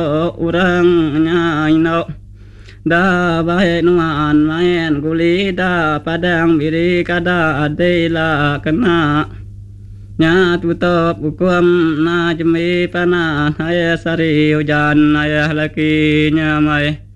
อุรังญายโนดาบะเหนุอันมาเอนกุลีดาปะดังบิริกาดาเดลากนาญาตุตบกุกวมนาจมีปนาหายสริอุจานนายลกีญามัย